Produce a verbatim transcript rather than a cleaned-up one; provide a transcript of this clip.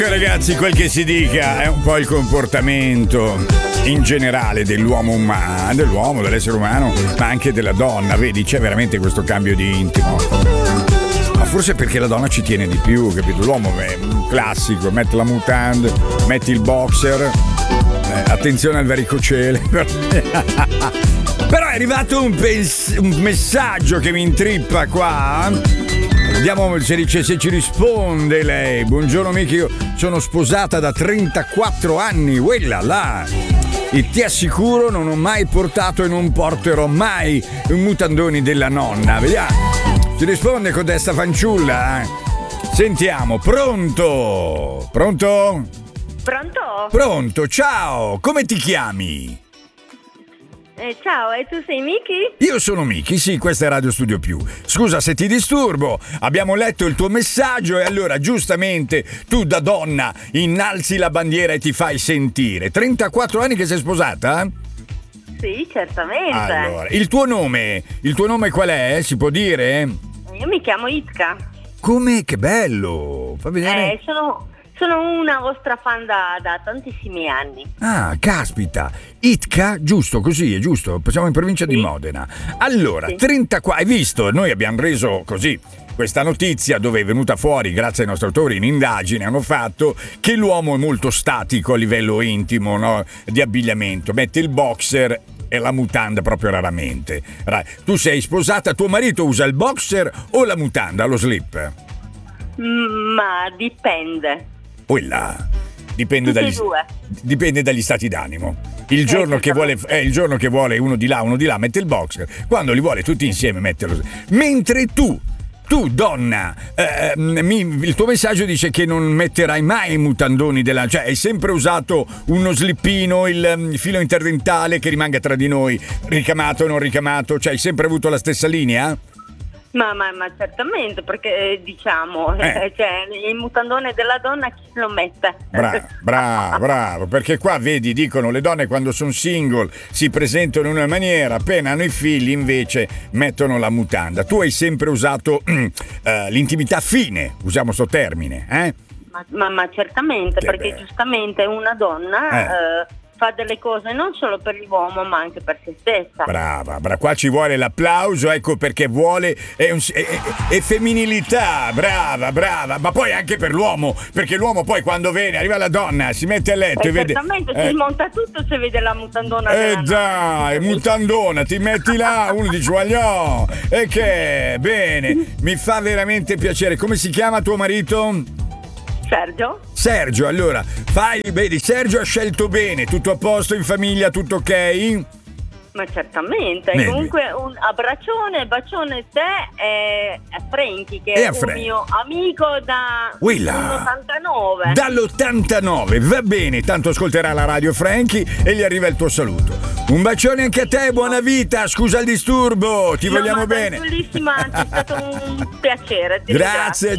Ragazzi, quel che si dica è un po' il comportamento in generale dell'uomo umano, dell'uomo, dell'essere umano, ma anche della donna. Vedi, c'è veramente questo cambio di intimo. Ma forse perché la donna ci tiene di più, capito? L'uomo è un classico, mette la mutanda, metti il boxer, eh, attenzione al varicocele. Però è arrivato un, pens- un messaggio che mi intrippa qua. Vediamo se, dice, se ci risponde lei. Buongiorno Miki, io sono sposata da trentaquattro anni. Quella là. E ti assicuro non ho mai portato e non porterò mai i mutandoni della nonna. Vediamo. Ci risponde codesta fanciulla. Sentiamo. Pronto? Pronto? Pronto? Pronto, ciao. Come ti chiami? Eh, ciao, e tu sei Miki? Io sono Miki, sì, questa è Radio Studio Più. Scusa se ti disturbo, abbiamo letto il tuo messaggio e allora giustamente tu da donna innalzi la bandiera e ti fai sentire. trentaquattro anni che sei sposata? Sì, certamente. Allora, il tuo nome, il tuo nome qual è? Si può dire? Io mi chiamo Itka. Come? Che bello! Fa vedere. Eh, sono... Sono una vostra fan da, da tantissimi anni. Ah, caspita. Itka, giusto, così, è giusto. Siamo in provincia sì. di Modena. Allora, sì. trentaquattro, hai visto? Noi abbiamo reso così questa notizia dove è venuta fuori, grazie ai nostri autori, in indagine, hanno fatto che l'uomo è molto statico a livello intimo, no? Di abbigliamento. Mette il boxer e la mutanda proprio raramente. Tu sei sposata, tuo marito usa il boxer o la mutanda, lo slip? Mm, ma dipende. Quella dipende dagli, dipende dagli stati d'animo. Il giorno, che vuole, eh, il giorno che vuole uno di là, uno di là, mette il boxer. Quando li vuole tutti insieme, mette lo. Mentre tu, tu donna, eh, mi, il tuo messaggio dice che non metterai mai i mutandoni della. Cioè, hai sempre usato uno slippino, il, il filo interdentale che rimanga tra di noi, ricamato o non ricamato. Cioè, hai sempre avuto la stessa linea? Ma, ma, ma certamente, perché diciamo, eh. cioè, il mutandone della donna chi lo mette? Bravo, bravo, bravo, perché qua vedi, dicono le donne quando sono single si presentano in una maniera, appena hanno i figli invece mettono la mutanda. Tu hai sempre usato uh, l'intimità fine, usiamo sto termine, eh? Ma, ma, ma certamente, che perché bello. Giustamente una donna... Eh. Uh, fa delle cose non solo per l'uomo ma anche per se stessa. Brava, brava, qua ci vuole l'applauso, ecco perché vuole è, un, è, è, è femminilità, brava, brava, ma poi anche per l'uomo, perché l'uomo poi quando viene, arriva la donna, si mette a letto eh, e vede... Certamente, eh, si smonta tutto se vede la mutandona. Eh dai, mutandona, ti metti là, uno dice guagliò, e che bene, mi fa veramente piacere. Come si chiama tuo marito? Sergio. Sergio, allora, fai, vedi, Sergio ha scelto bene, tutto a posto in famiglia, tutto ok? Ma certamente, Vedi. Comunque un abbraccione, bacione te e a Franky che E è a un Frank. mio amico da l'ottantanove. Dall'ottantanove, va bene, tanto ascolterà la radio Franky e gli arriva il tuo saluto. Un bacione anche a te, buona vita, scusa il disturbo, ti No, vogliamo ma bene. Bellissima, è stato un piacere. Ti Grazie, ringrazio.